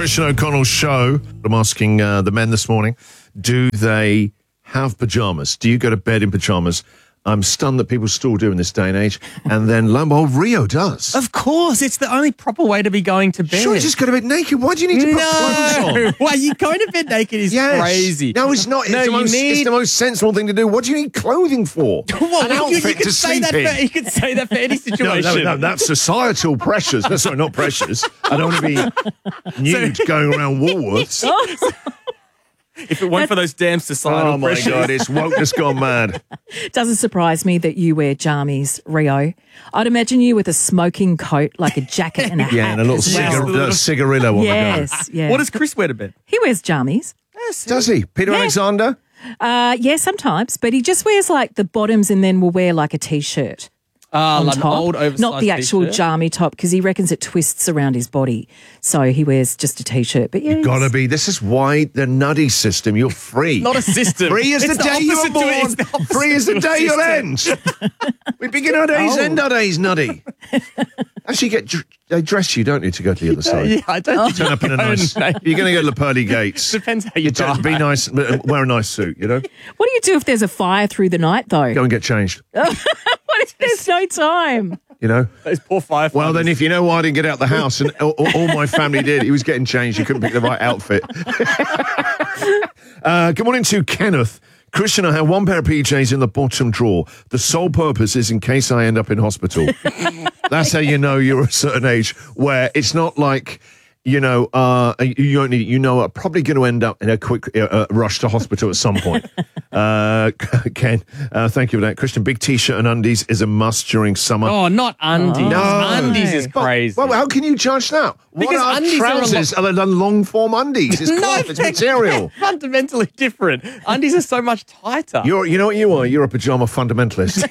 Christian O'Connell show. I'm asking the men this morning, do they have pajamas? Do you go to bed in pajamas? I'm stunned that people still do in this day and age. And then Lambo, Rio does. Of course, it's the only proper way to be going to bed. Sure, you just go to bed naked. Why do you need to put clothes on? Why, you going to bed naked is crazy. No, it's not. It's the most sensible thing to do. What do you need clothing for? Well, An outfit to sleep in. You could say that for any situation. No, that's societal pressures. No, sorry, not pressures. I don't want to be nude going around Woolworths. If it weren't for those damn societal pressures. Oh, my God, it's wokeness gone mad. Doesn't surprise me that you wear jammies, Rio. I'd imagine you with a smoking coat, like a jacket and a hat. Yeah, and a little cigarillo on the go. Yes, yeah. What does Chris wear to bed? He wears jammies. Does he? Peter Alexander? Yeah, sometimes. But he just wears like the bottoms and then will wear like a T-shirt. On like top, an old oversized not the actual T-shirt? jammy top, because he reckons it twists around his body. So he wears just a T-shirt. But yeah, Gotta be. This is why the nuddy system. You're free. Not a system. Free is the day you're born. Free is the day you'll end. We begin our days, end our days, nuddy. Actually, they dress you, don't you, to go to the other side? Yeah, I don't think Turn up in a nice. You're going to go to the pearly gates. Depends how you die. Be nice. Wear a nice suit. You know. What do you do if there's a fire through the night, though? Go and get changed. What if there's no time? You know. Those poor firefighters. Well, then, if you know why I didn't get out the house, and all my family did, he was getting changed. You couldn't pick the right outfit. Good morning to Kenneth. Christian, I have one pair of PJs in the bottom drawer. The sole purpose is in case I end up in hospital. That's how you know you're a certain age, where it's not like, you know, you don't need, you know, I'm probably going to end up in a quick rush to hospital at some point. Ken, thank you for that. Christian, big T-shirt and undies is a must during summer. Oh, not undies. No. Undies is crazy. Well, how can you judge that? Because what are undies trousers other than long-form undies? It's cloth, it's material. Fundamentally different. Undies are so much tighter. You know what you are? You're a pajama fundamentalist.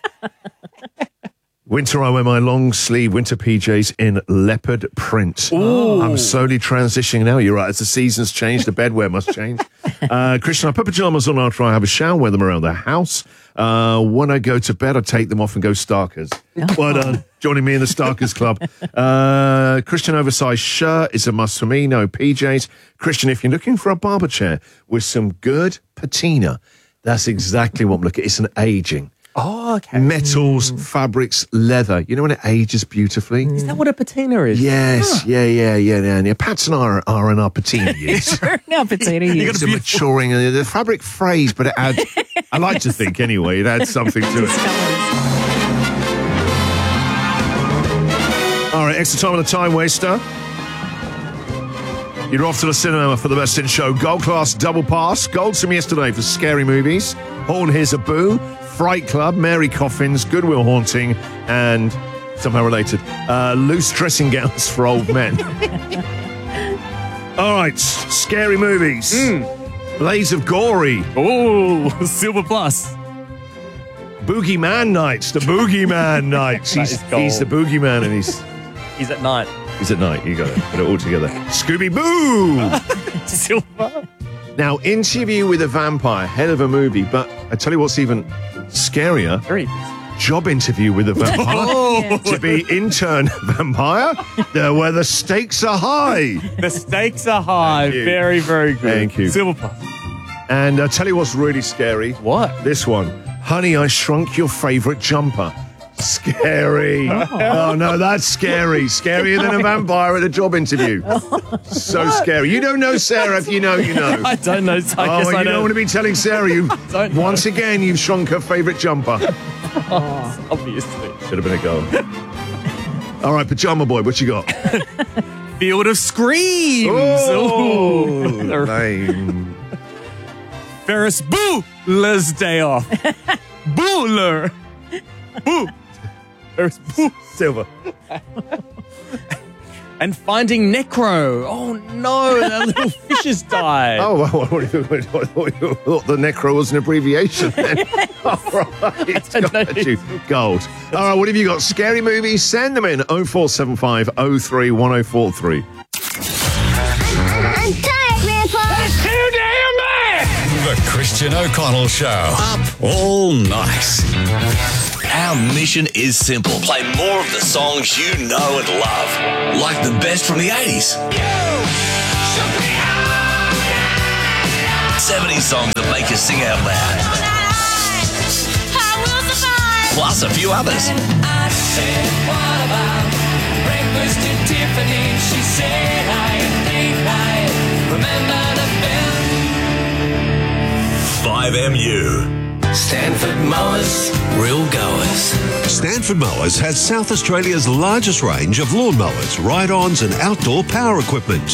Winter, I wear my long sleeve winter PJs in leopard print. Ooh. I'm slowly transitioning now. You're right. As the seasons change, the bedwear must change. Christian, I put pajamas on after I have a shower, wear them around the house. When I go to bed, I take them off and go Starkers. Well done. Joining me in the Starkers Club. Christian, oversized shirt is a must for me. No PJs. Christian, if you're looking for a barber chair with some good patina, that's exactly what I'm looking at. It's an aging. Oh, okay. Metals, fabrics, leather. You know when it ages beautifully? Is that what a patina is? Yes, yeah. Pat and I are in our patina years. No, potato years. It's a maturing. The fabric frays, but it adds, I like to think anyway, it adds something to it. All right, extra time on the time waster. You're off to the cinema for the best in show. Gold class double pass. Golds from yesterday for scary movies. Horn Hears a Boo. Fright Club, Mary Coffins, Goodwill Haunting, and somehow related, loose dressing gowns for old men. All right, scary movies. Blaze of Gory. Oh, Silver Plus. Boogeyman Nights, the Boogeyman Nights. He's the Boogeyman and He's at night. He's at night, you got to put it all together. Scooby-Boo! Silver. Now, Interview with a Vampire, hell of a movie, but I tell you what's even scarier. Very. Job interview with a vampire. To be intern vampire, where the stakes are high. The stakes are high. Very, very good. Thank you. Silver Plus. And I'll tell you what's really scary. What? This one. Honey, I Shrunk Your Favorite Jumper. Scary. Oh, no, that's scary. Scarier than a vampire at a job interview. So scary. You don't know Sarah. If you know, you know. I don't know. So I guess you I don't want to be telling Sarah you once again you've shrunk her favourite jumper. Obviously. Should have been a goal. All right, Pajama Boy, what you got? Field of Screams. Oh, lame. Ferris Bueller's Day Off. Bueller. Boo. Ferris Boo. Silver. And Finding Necro. Oh, no, that little fish has died. Oh, well, I thought the Necro was an abbreviation then. All right. Got you. Gold. All right, what have you got? Scary movies? Send them in. 0475 03 1043. I'm tired, Grandpa. That's too damn bad. The Christian O'Connell Show. Up all night. Our mission is simple. Play more of the songs you know and love. Like the best from the 80s. 70s songs that make you sing out loud. Plus a few others. I said, what about breakfast at Tiffany? She said, I think I remember the film. 5MU. Stanford Mowers, real goers. Stanford Mowers has South Australia's largest range of lawn mowers, ride-ons and outdoor power equipment.